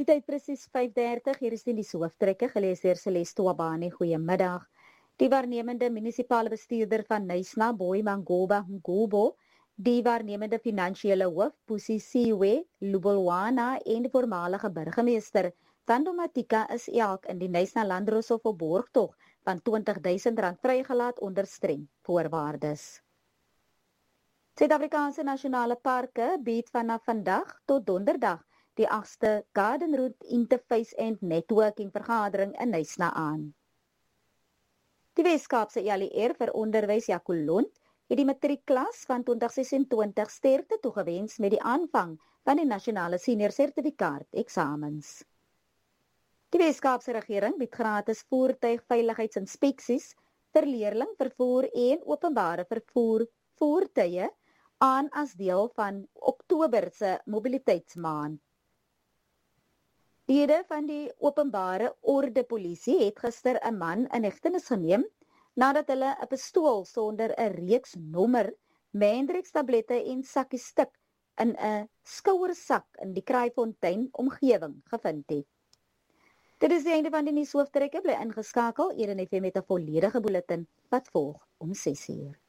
Die tyd presies 5:30, hier is die nuushooftrekke gelees deur Celeste Wabani. Goeiemiddag. Die waarnemende munisipale bestuurder van Knysna, Boy Mangoba Ngubo, die waarnemende finansiële hoof, Pusisiwe Lubulwana en die voormalige burgemeester, Thando Matika, is elk in die Knysna Landdroshof op borgtog van R20.000 vrygelaat onder streng voorwaardes. Suid-Afrikaanse nasionale parke bied vanaf vandag tot donderdag die 8ste Garden Route Interface and Networking vergadering in Knysna aan. Die Weskaapse ELR vir onderwys Jacolond het die matriekklas van 2026 sterkte toegewens met die aanvang van die nasionale senior sertifikaat eksamens. Die Weskaapse regering bied gratis voertuigveiligheidsinspeksies vir leerlingvervoer en openbare vervoer voertuie aan as deel van Oktober se mobiliteitsmaand. Lede van die openbare orde polisie het gister 'n man in hegtenis geneem nadat hulle 'n pistool sonder 'n reeks nommer, Mandrix-tablette en sakkie stik in 'n skouersak in die Kraaifontein omgewing gevind het. Dit is die einde van die nuushooftrekke. Bly ingeskakel. Eden FM met 'n volledige bulletin wat volg om 6:00.